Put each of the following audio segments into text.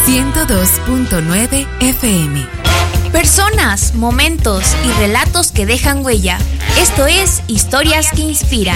102.9 FM. Personas, momentos y relatos que dejan huella. Esto es Historias que Inspiran.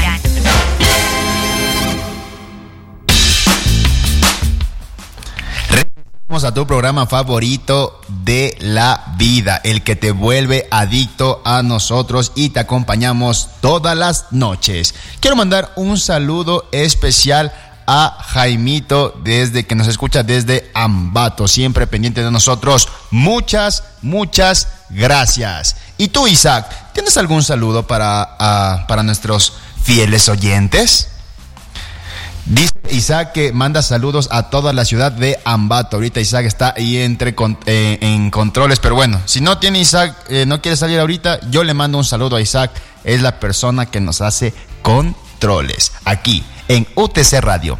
Regresamos a tu programa favorito de la vida, el que te vuelve adicto a nosotros y te acompañamos todas las noches. Quiero mandar un saludo especial a Jaimito, desde que nos escucha desde Ambato, siempre pendiente de nosotros. Muchas gracias. Y tú, Isaac, ¿tienes algún saludo para nuestros fieles oyentes? Dice Isaac que manda saludos a toda la ciudad de Ambato. Ahorita Isaac está ahí en controles, pero bueno, si no tiene Isaac, no quiere salir ahorita, yo le mando un saludo a Isaac. Es la persona que nos hace controles aquí en UTC Radio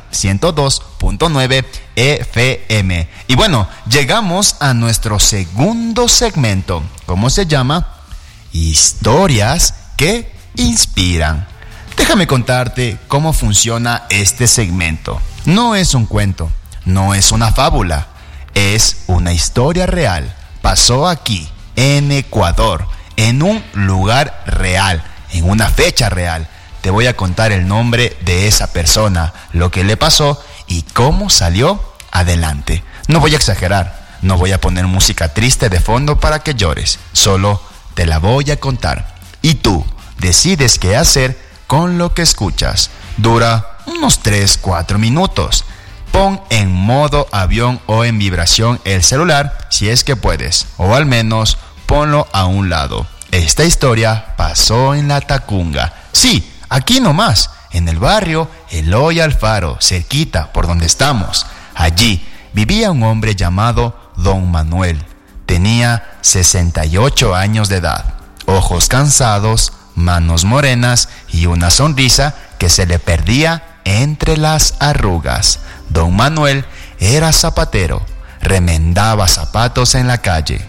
102.9 FM. Y bueno, llegamos a nuestro segundo segmento. ¿Cómo se llama? Historias que inspiran. Déjame contarte cómo funciona este segmento. No es un cuento, no es una fábula, es una historia real. Pasó aquí, en Ecuador, en un lugar real, en una fecha real. Te voy a contar el nombre de esa persona, lo que le pasó y cómo salió adelante. No voy a exagerar, no voy a poner música triste de fondo para que llores, solo te la voy a contar. Y tú decides qué hacer con lo que escuchas. Dura unos 3-4 minutos. Pon en modo avión o en vibración el celular si es que puedes, o al menos ponlo a un lado. Esta historia pasó en La Tacunga. Sí, aquí nomás, en el barrio Eloy Alfaro, cerquita por donde estamos. Allí vivía un hombre llamado Don Manuel. Tenía 68 años de edad, ojos cansados, manos morenas y una sonrisa que se le perdía entre las arrugas. Don Manuel era zapatero, remendaba zapatos en la calle.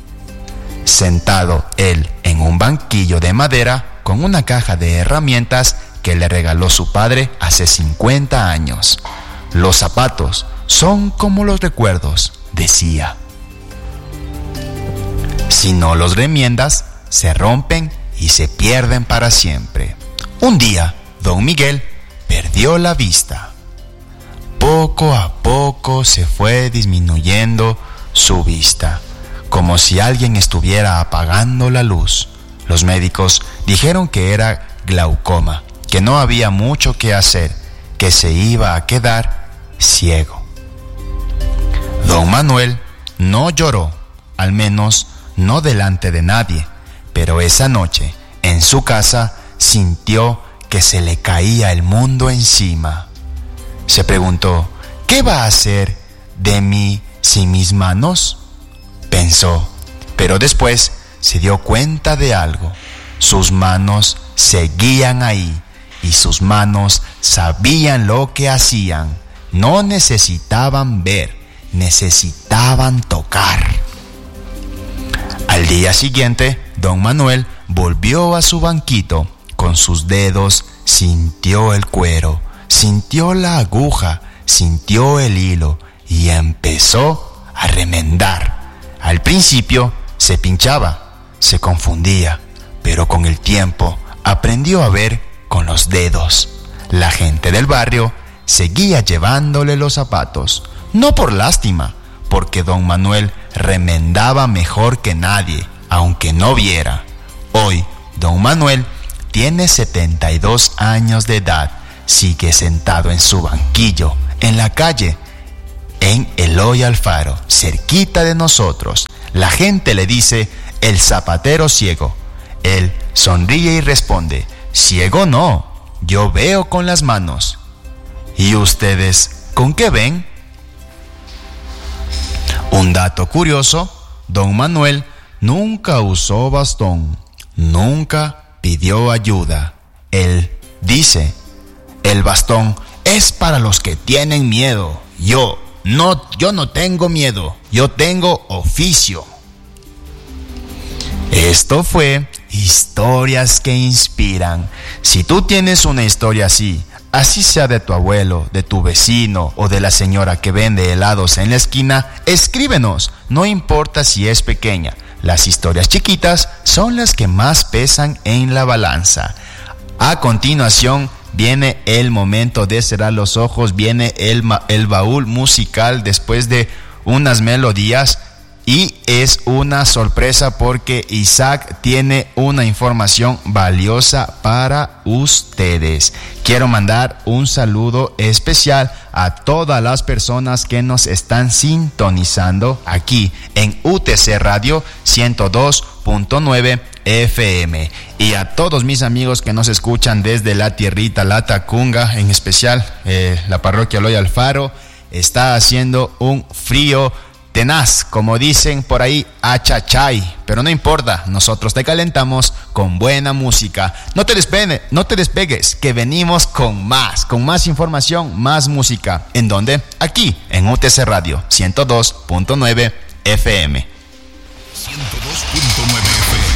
Sentado él en un banquillo de madera con una caja de herramientas que le regaló su padre hace 50 años. Los zapatos son como los recuerdos, decía. Si no los remiendas, se rompen y se pierden para siempre. Un día, don Miguel perdió la vista. Poco a poco se fue disminuyendo su vista, como si alguien estuviera apagando la luz. Los médicos dijeron que era glaucoma, que no había mucho que hacer, que se iba a quedar ciego. Don Manuel no lloró, al menos no delante de nadie, pero esa noche, en su casa, sintió que se le caía el mundo encima. Se preguntó, ¿qué va a hacer de mí sin mis manos? Pensó, pero después se dio cuenta de algo. Sus manos seguían ahí y sus manos sabían lo que hacían. No necesitaban ver, necesitaban tocar. Al día siguiente, don Manuel volvió a su banquito. Con sus dedos sintió el cuero, sintió la aguja, sintió el hilo y empezó a remendar. Al principio se pinchaba, se confundía, pero con el tiempo aprendió a ver con los dedos. La gente del barrio seguía llevándole los zapatos, no por lástima, porque don Manuel remendaba mejor que nadie, aunque no viera. Hoy, don Manuel tiene 72 años de edad, sigue sentado en su banquillo, en la calle, en Eloy Alfaro, cerquita de nosotros. La gente le dice, el zapatero ciego. Él sonríe y responde, ciego no, yo veo con las manos. ¿Y ustedes con qué ven? Un dato curioso, don Manuel nunca usó bastón, nunca pidió ayuda. Él dice, el bastón es para los que tienen miedo. Yo no tengo miedo, yo tengo oficio. Esto fue Historias que Inspiran. Si tú tienes una historia así, Así sea de tu abuelo, de tu vecino o de la señora que vende helados en la esquina, escríbenos, no importa si es pequeña. Las historias chiquitas son las que más pesan en la balanza. A continuación viene el momento de cerrar los ojos, viene el baúl musical después de unas melodías. Y es una sorpresa porque Isaac tiene una información valiosa para ustedes. Quiero mandar un saludo especial a todas las personas que nos están sintonizando aquí en UTC Radio 102.9 FM. Y a todos mis amigos que nos escuchan desde la tierrita, la Tacunga, en especial la parroquia Eloy Alfaro. Está haciendo un frío tenaz, como dicen por ahí, achachay, pero no importa, nosotros te calentamos con buena música. No te despegues, que venimos con más información, más música. ¿En dónde? Aquí, en UTC Radio 102.9 FM.